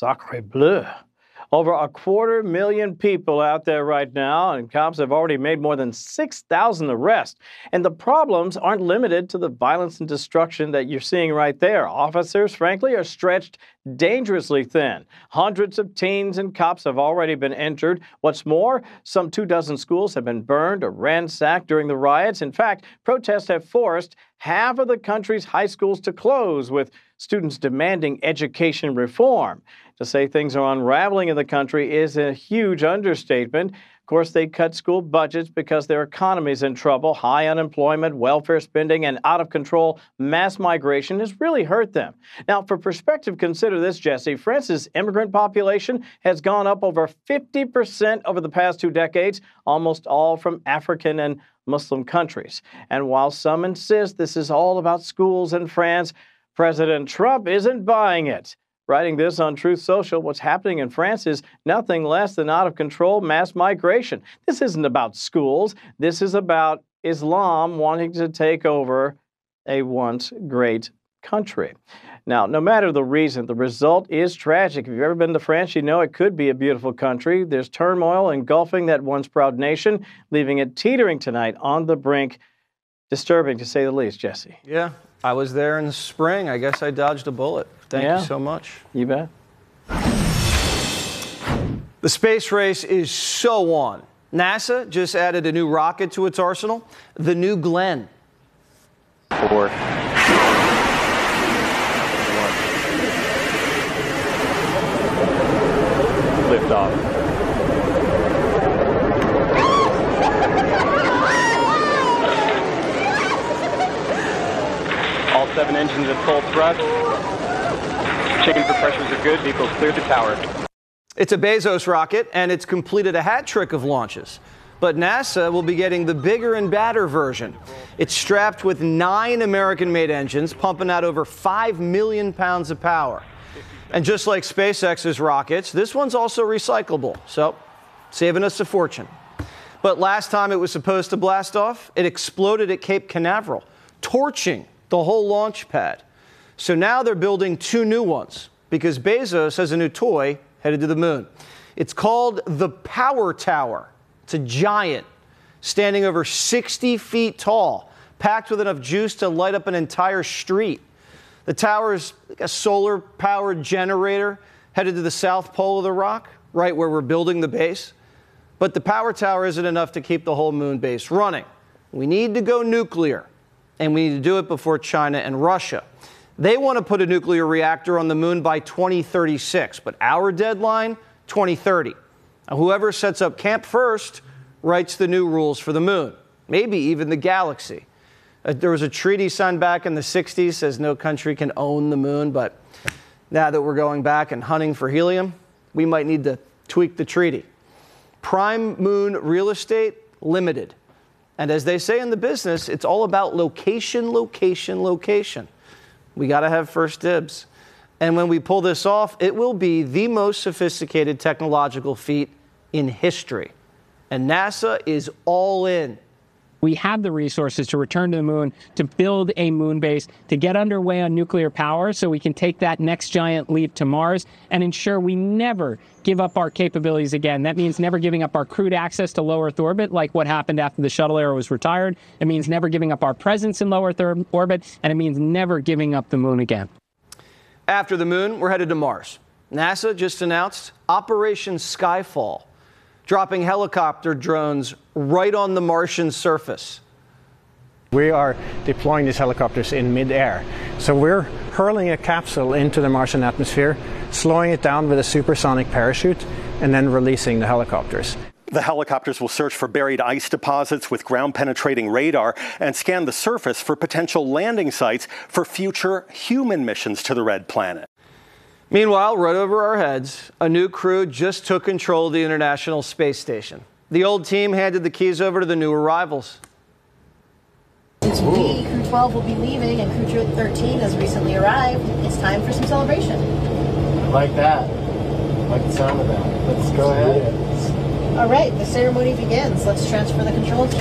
Sacre bleu. Over 250,000 people out there right now, and cops have already made more than 6,000 arrests. And the problems aren't limited to the violence and destruction that you're seeing right there. Officers, frankly, are stretched dangerously thin. Hundreds of teens and cops have already been injured. What's more, some 24 schools have been burned or ransacked during the riots. In fact, protests have forced half of the country's high schools to close, with students demanding education reform. To say things are unraveling in the country is a huge understatement. Of course, they cut school budgets because their economy's in trouble. High unemployment, welfare spending, and out-of-control mass migration has really hurt them. Now, for perspective, consider this, Jesse. France's immigrant population has gone up over 50% over the past 2 decades, almost all from African and Muslim countries. And while some insist this is all about schools in France, President Trump isn't buying it. Writing this on Truth Social, what's happening in France is nothing less than out-of-control mass migration. This isn't about schools. This is about Islam wanting to take over a once great country. Now, no matter the reason, the result is tragic. If you've ever been to France, you know it could be a beautiful country. There's turmoil engulfing that once proud nation, leaving it teetering tonight on the brink. Disturbing, to say the least, Jesse. Yeah, I was there in the spring. I guess I dodged a bullet. Thank you so much. You bet. The space race is so on. NASA just added a new rocket to its arsenal, the New Glenn. 4, 1. Lift off. All 7 engines at full thrust. Chamber pressures are good. Vehicles cleared the tower. It's a Bezos rocket, and it's completed a hat trick of launches. But NASA will be getting the bigger and badder version. It's strapped with 9 American-made engines, pumping out over 5 million pounds of power. And just like SpaceX's rockets, this one's also recyclable, so saving us a fortune. But last time it was supposed to blast off, it exploded at Cape Canaveral, torching the whole launch pad. So now they're building 2 new ones because Bezos has a new toy headed to the moon. It's called the Power Tower. It's a giant, standing over 60 feet tall, packed with enough juice to light up an entire street. The tower is like a solar-powered generator headed to the south pole of the rock, right where we're building the base. But the Power Tower isn't enough to keep the whole moon base running. We need to go nuclear, and we need to do it before China and Russia. They want to put a nuclear reactor on the moon by 2036, but our deadline, 2030. Now, whoever sets up camp first writes the new rules for the moon, maybe even the galaxy. There was a treaty signed back in the 60s, says no country can own the moon, but now that we're going back and hunting for helium, we might need to tweak the treaty. Prime moon real estate, limited. And as they say in the business, it's all about location, location, location. We got to have first dibs. And when we pull this off, it will be the most sophisticated technological feat in history. And NASA is all in. We have the resources to return to the moon, to build a moon base, to get underway on nuclear power so we can take that next giant leap to Mars and ensure we never give up our capabilities again. That means never giving up our crewed access to low Earth orbit, like what happened after the shuttle era was retired. It means never giving up our presence in low Earth orbit, and it means never giving up the moon again. After the moon, we're headed to Mars. NASA just announced Operation Skyfall, dropping helicopter drones right on the Martian surface. We are deploying these helicopters in mid-air. So we're hurling a capsule into the Martian atmosphere, slowing it down with a supersonic parachute, and then releasing the helicopters. The helicopters will search for buried ice deposits with ground-penetrating radar and scan the surface for potential landing sites for future human missions to the Red Planet. Meanwhile, right over our heads, a new crew just took control of the International Space Station. The old team handed the keys over to the new arrivals. Since we, Crew 12, will be leaving and Crew 13 has recently arrived, it's time for some celebration. I like that. I like the sound of that. Let's go ahead. All right, the ceremony begins. Let's transfer the controls.